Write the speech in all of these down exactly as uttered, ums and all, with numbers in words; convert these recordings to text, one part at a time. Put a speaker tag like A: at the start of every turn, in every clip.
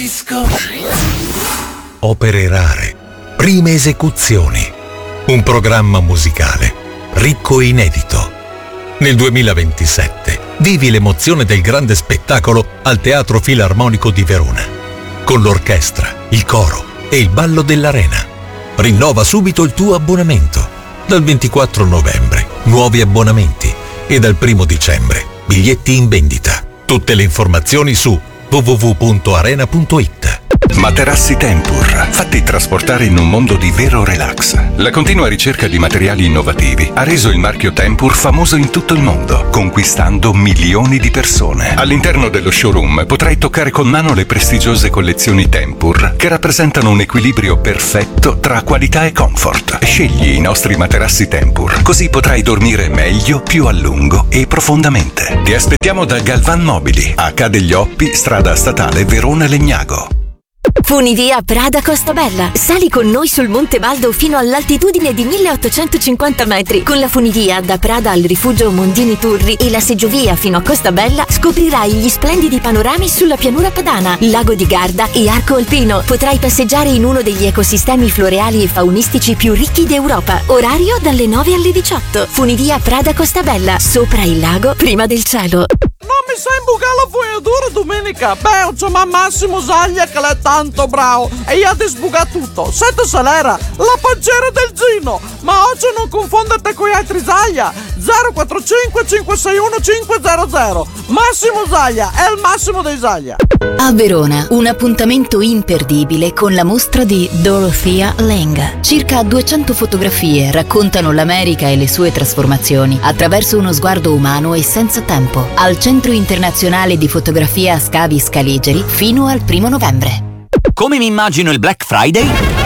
A: Opere rare, prime esecuzioni, un programma musicale ricco e inedito. Nel duemilaventisette vivi l'emozione del grande spettacolo al Teatro Filarmonico di Verona, con l'orchestra, il coro e il ballo dell'Arena. Rinnova subito il tuo abbonamento. Dal ventiquattro novembre, nuovi abbonamenti e dal primo dicembre, biglietti in vendita. Tutte le informazioni su w w w punto arena punto i t.
B: Materassi Tempur, fatti trasportare in un mondo di vero relax. La continua ricerca di materiali innovativi ha reso il marchio Tempur famoso in tutto il mondo, conquistando milioni di persone. All'interno dello showroom potrai toccare con mano le prestigiose collezioni Tempur, che rappresentano un equilibrio perfetto tra qualità e comfort. Scegli i nostri materassi Tempur, così potrai dormire meglio, più a lungo e profondamente. Ti aspettiamo da Galvan Mobili, H degli Oppi, strada statale Verona Legnago.
C: Funivia Prada Costabella. Sali con noi sul Monte Baldo fino all'altitudine di milleottocentocinquanta metri. Con la funivia da Prada al rifugio Mondini Turri e la seggiovia fino a Costabella scoprirai gli splendidi panorami sulla pianura padana, lago di Garda e arco alpino. Potrai passeggiare in uno degli ecosistemi floreali e faunistici più ricchi d'Europa. Orario dalle nove alle diciotto. Funivia Prada Costabella. Sopra il lago, prima del cielo.
D: Non mi sai imbucare la fogliatura domenica? Beh, c'è ma Massimo Zaglia che l'è tanto bravo e gli ha disbucato tutto. Sette Salera, la pancera del Gino. Ma oggi non confonderti con gli altri Zaglia. zero quattro cinque cinque sei uno cinque zero zero. Massimo Zaglia è il massimo dei Zaglia.
C: A Verona, un appuntamento imperdibile con la mostra di Dorothea Lange. Circa duecento fotografie raccontano l'America e le sue trasformazioni attraverso uno sguardo umano e senza tempo. Al Centro Internazionale di Fotografia Scavi Scaligeri fino al primo novembre.
E: Come mi immagino il Black Friday?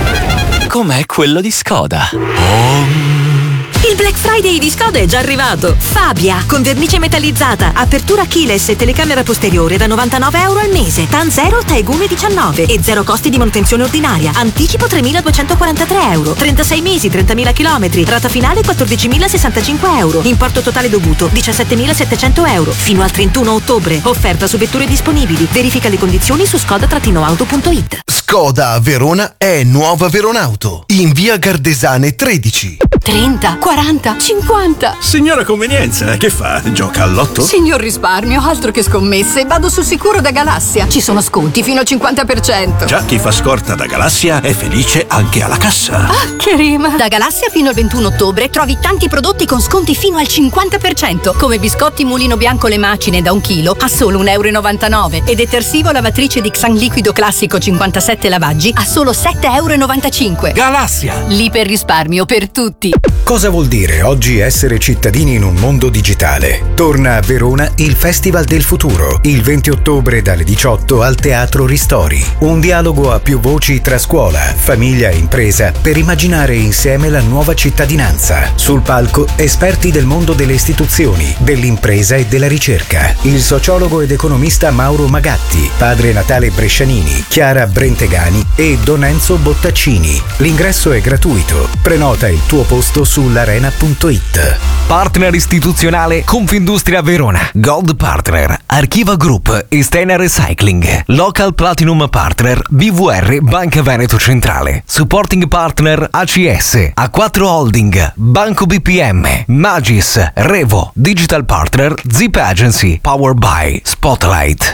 E: Com'è quello di Skoda. Oh.
F: Il Black Friday di Skoda è già arrivato. Fabia, con vernice metallizzata, apertura keyless e telecamera posteriore da novantanove euro al mese. TAN zero, Taigume diciannove e zero costi di manutenzione ordinaria. Anticipo tremiladuecentoquarantatré euro. trentasei mesi, trentamila chilometri. Rata finale quattordicimilasessantacinque euro. Importo totale dovuto diciassettemilasettecento euro. Fino al trentuno ottobre. Offerta su vetture disponibili. Verifica le condizioni su skoda auto punto i t.
G: Skoda a Verona è Nuova Veronauto, in via Gardesane tredici.
H: trenta, quaranta, cinquanta.
I: Signora convenienza, che fa? Gioca al lotto?
H: Signor risparmio, altro che scommesse. Vado sul sicuro da Galassia. Ci sono sconti fino al cinquanta per cento.
I: Già chi fa scorta da Galassia è felice anche alla cassa.
H: Ah, che rima! Da Galassia fino al ventuno ottobre trovi tanti prodotti con sconti fino al cinquanta per cento, come biscotti Mulino Bianco le macine da un chilo a solo un euro e novantanove e detersivo lavatrice di Xan liquido classico cinquantasette lavaggi a solo sette euro e novantacinque.
I: Galassia!
H: L'iperrisparmio per tutti.
J: Cosa vuol dire oggi essere cittadini in un mondo digitale? Torna a Verona il Festival del Futuro, il venti ottobre dalle diciotto al Teatro Ristori. Un dialogo a più voci tra scuola, famiglia e impresa per immaginare insieme la nuova cittadinanza. Sul palco esperti del mondo delle istituzioni, dell'impresa e della ricerca. Il sociologo ed economista Mauro Magatti, padre Natale Brescianini, Chiara Brentegani e Don Enzo Bottaccini. L'ingresso è gratuito. Prenota il tuo posto sull'arena punto i t.
K: Partner istituzionale Confindustria Verona, Gold Partner Archiva Group e Stena Recycling, Local Platinum Partner B V R Banca Veneto Centrale, Supporting Partner A C S, A quattro Holding, Banco B P M, Magis, Revo, Digital Partner Zip Agency, Power by Spotlight.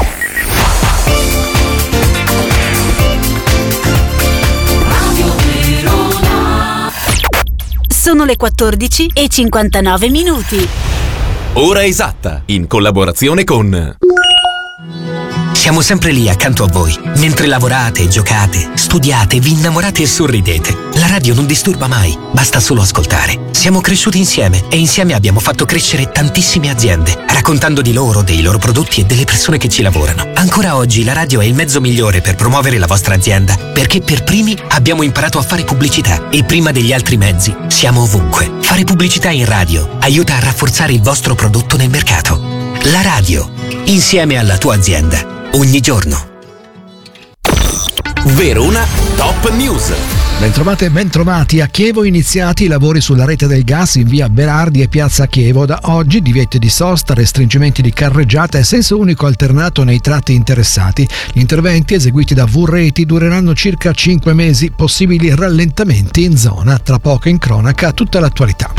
F: Sono le quattordici e cinquantanove minuti.
E: Ora esatta, in collaborazione con...
L: Siamo sempre lì accanto a voi, mentre lavorate, giocate, studiate, vi innamorate e sorridete. La radio non disturba mai, basta solo ascoltare. Siamo cresciuti insieme e insieme abbiamo fatto crescere tantissime aziende, raccontando di loro, dei loro prodotti e delle persone che ci lavorano. Ancora oggi la radio è il mezzo migliore per promuovere la vostra azienda, perché per primi abbiamo imparato a fare pubblicità e prima degli altri mezzi siamo ovunque. Fare pubblicità in radio aiuta a rafforzare il vostro prodotto nel mercato. La radio, insieme alla tua azienda. Ogni giorno.
E: Verona Top News.
M: Bentrovate e bentrovati. A Chievo iniziati i lavori sulla rete del gas in via Berardi e piazza Chievo. Da oggi divieti di sosta, restringimenti di carreggiata e senso unico alternato nei tratti interessati. Gli interventi eseguiti da V-Reti dureranno circa cinque mesi, possibili rallentamenti in zona. Tra poco in cronaca tutta l'attualità.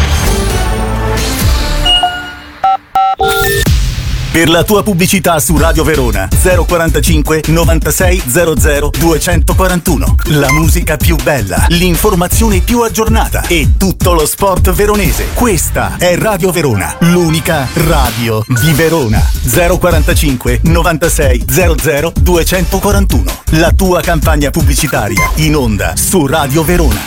N: Per la tua pubblicità su Radio Verona zero quarantacinque novantasei zero zero duecentoquarantuno. La musica più bella, l'informazione più aggiornata e tutto lo sport veronese. Questa è Radio Verona, l'unica radio di Verona. zero quarantacinque novantasei zero zero duecentoquarantuno. La tua campagna pubblicitaria in onda su Radio Verona.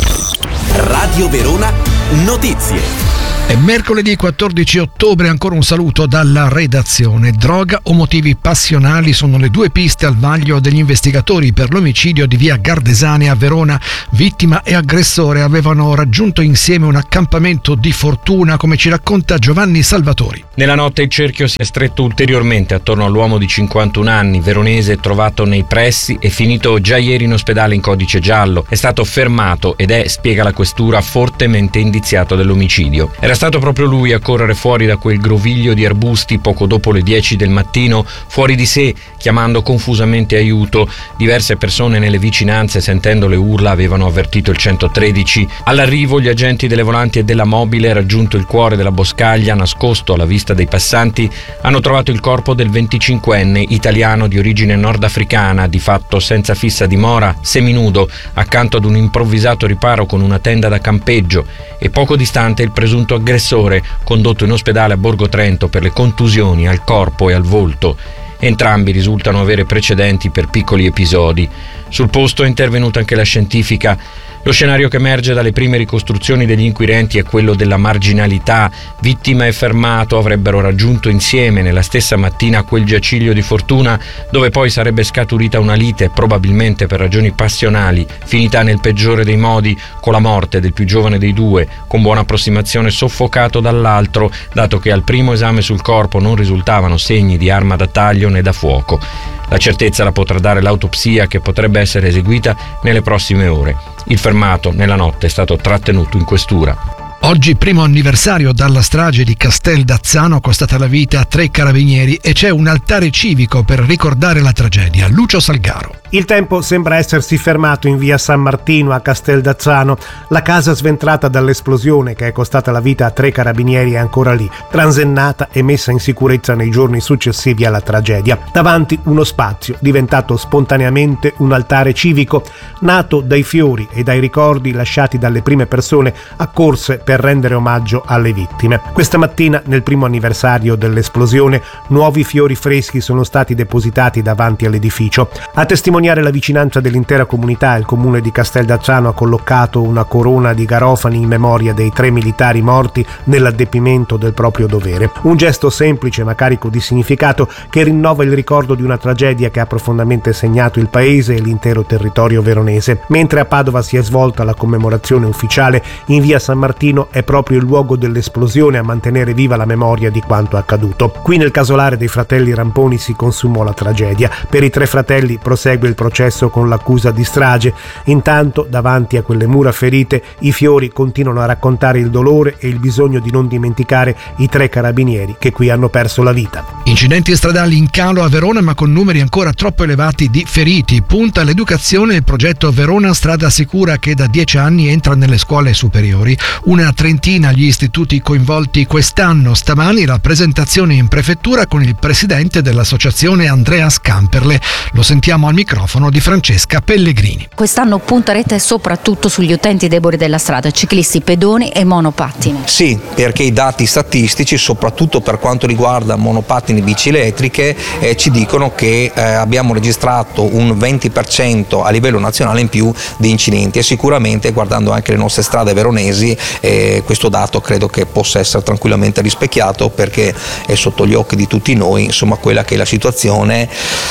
I: Radio Verona Notizie.
M: È mercoledì quattordici ottobre, ancora un saluto dalla redazione. Droga o motivi passionali sono le due piste al vaglio degli investigatori per l'omicidio di via Gardesane a Verona. Vittima e aggressore avevano raggiunto insieme un accampamento di fortuna, come ci racconta Giovanni Salvatori.
O: Nella notte il cerchio si è stretto ulteriormente attorno all'uomo di cinquantuno anni, veronese, trovato nei pressi e finito già ieri in ospedale in codice giallo. È stato fermato ed è, spiega la questura, fortemente indiziato dell'omicidio. Era stato proprio lui a correre fuori da quel groviglio di arbusti poco dopo le dieci del mattino, fuori di sé, chiamando confusamente aiuto. Diverse persone nelle vicinanze, sentendo le urla, avevano avvertito il centotredici. All'arrivo gli agenti delle volanti e della mobile, raggiunto il cuore della boscaglia, nascosto alla vista dei passanti, hanno trovato il corpo del venticinquenne italiano di origine nordafricana, di fatto senza fissa dimora, seminudo, accanto ad un improvvisato riparo con una tenda da campeggio, e poco distante il presunto aggressore, condotto in ospedale a Borgo Trento per le contusioni al corpo e al volto. Entrambi risultano avere precedenti per piccoli episodi. Sul posto è intervenuta anche la scientifica. Lo scenario che emerge dalle prime ricostruzioni degli inquirenti è quello della marginalità. Vittima e fermato avrebbero raggiunto insieme nella stessa mattina quel giaciglio di fortuna, dove poi sarebbe scaturita una lite, probabilmente per ragioni passionali, finita nel peggiore dei modi con la morte del più giovane dei due, con buona approssimazione soffocato dall'altro, dato che al primo esame sul corpo non risultavano segni di arma da taglio né da fuoco. La certezza la potrà dare l'autopsia, che potrebbe essere eseguita nelle prossime ore. Il fermato nella notte è stato trattenuto in questura.
M: Oggi primo anniversario dalla strage di Casteldazzano, costata la vita a tre carabinieri, e c'è un altare civico per ricordare la tragedia. Lucio Salgaro.
P: Il tempo sembra essersi fermato in via San Martino a Casteldazzano. La casa sventrata dall'esplosione, che è costata la vita a tre carabinieri, è ancora lì, transennata e messa in sicurezza nei giorni successivi alla tragedia. Davanti uno spazio diventato spontaneamente un altare civico, nato dai fiori e dai ricordi lasciati dalle prime persone accorse per rendere omaggio alle vittime. Questa mattina, nel primo anniversario dell'esplosione, nuovi fiori freschi sono stati depositati davanti all'edificio. A testimoniare la vicinanza dell'intera comunità, il comune di Casteldazzano ha collocato una corona di garofani in memoria dei tre militari morti nell'adempimento del proprio dovere. Un gesto semplice ma carico di significato, che rinnova il ricordo di una tragedia che ha profondamente segnato il paese e l'intero territorio veronese. Mentre a Padova si è svolta la commemorazione ufficiale, in via San Martino è proprio il luogo dell'esplosione a mantenere viva la memoria di quanto accaduto. Qui nel casolare dei fratelli Ramponi si consumò la tragedia. Per i tre fratelli prosegue il processo con l'accusa di strage. Intanto, davanti a quelle mura ferite, i fiori continuano a raccontare il dolore e il bisogno di non dimenticare i tre carabinieri che qui hanno perso la vita.
M: Incidenti stradali in calo a Verona, ma con numeri ancora troppo elevati di feriti. Punta all'educazione il progetto Verona Strada Sicura, che da dieci anni entra nelle scuole superiori. Una trentina gli istituti coinvolti quest'anno. Stamani la presentazione in prefettura con il presidente dell'associazione Andrea Scamperle. Lo sentiamo al microfono di Francesca Pellegrini.
Q: Quest'anno punterete soprattutto sugli utenti deboli della strada, ciclisti, pedoni e monopattini.
R: Sì, perché i dati statistici, soprattutto per quanto riguarda monopattini e bici elettriche, eh, ci dicono che eh, abbiamo registrato un venti per cento a livello nazionale in più di incidenti, e sicuramente, guardando anche le nostre strade veronesi, eh, questo dato credo che possa essere tranquillamente rispecchiato, perché è sotto gli occhi di tutti noi, insomma, quella che è la situazione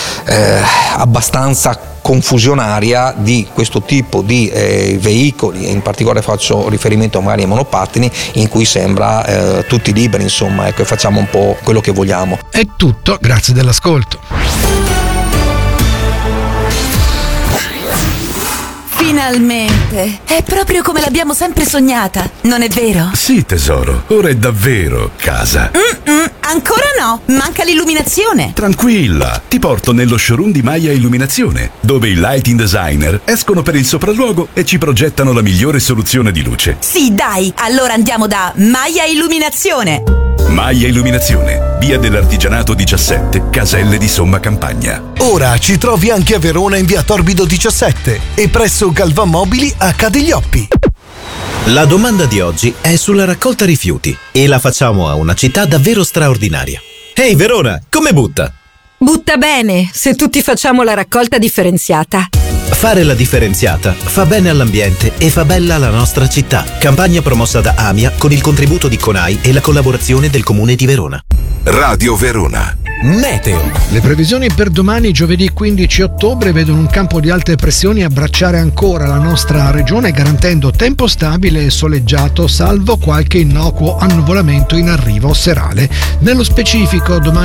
R: eh, abbastanza confusionaria di questo tipo di eh, veicoli, e in particolare faccio riferimento magari ai monopattini, in cui sembra eh, tutti liberi, insomma, ecco, e facciamo un po' quello che vogliamo.
M: È tutto, grazie dell'ascolto.
S: Finalmente! È proprio come l'abbiamo sempre sognata, non è vero?
T: Sì, tesoro, ora è davvero casa.
S: Mm-mm, ancora no, manca l'illuminazione.
T: Tranquilla, ti porto nello showroom di Maya Illuminazione, dove i lighting designer escono per il sopralluogo e ci progettano la migliore soluzione di luce.
S: Sì, dai, allora andiamo da Maya Illuminazione.
T: Maya Illuminazione, via dell'Artigianato diciassette, Caselle di Somma Campagna.
G: Ora ci trovi anche a Verona in via Torbido diciassette e presso Galvan Mobili a Cadiglioppi.
U: La domanda di oggi è sulla raccolta rifiuti e la facciamo a una città davvero straordinaria. Ehi Verona, come butta?
V: Butta bene, se tutti facciamo la raccolta differenziata.
U: Fare la differenziata fa bene all'ambiente e fa bella la nostra città. Campagna promossa da AMIA con il contributo di CONAI e la collaborazione del Comune di Verona.
W: Radio Verona.
U: Meteo.
M: Le previsioni per domani, giovedì quindici ottobre, vedono un campo di alte pressioni abbracciare ancora la nostra regione, garantendo tempo stabile e soleggiato, salvo qualche innocuo annuvolamento in arrivo serale. Nello specifico, domani